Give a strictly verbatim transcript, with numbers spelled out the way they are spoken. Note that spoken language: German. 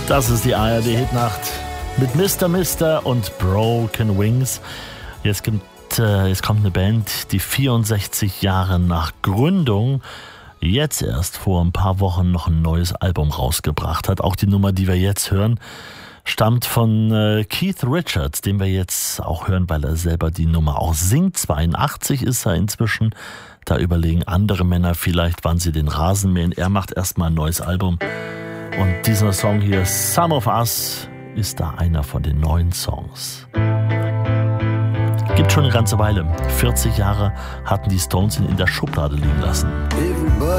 Das ist die A R D-Hitnacht mit Mister Mister und Broken Wings. Jetzt, gibt, äh, jetzt kommt eine Band, die vierundsechzig Jahre nach Gründung jetzt erst vor ein paar Wochen noch ein neues Album rausgebracht hat. Auch die Nummer, die wir jetzt hören, stammt von äh, Keith Richards, den wir jetzt auch hören, weil er selber die Nummer auch singt. zweiundachtzig ist er inzwischen. Da überlegen andere Männer vielleicht, wann sie den Rasen mähen. Er macht erstmal ein neues Album. Und dieser Song hier, Some of Us, ist da einer von den neuen Songs. Gibt schon eine ganze Weile. vierzig Jahre hatten die Stones ihn in der Schublade liegen lassen.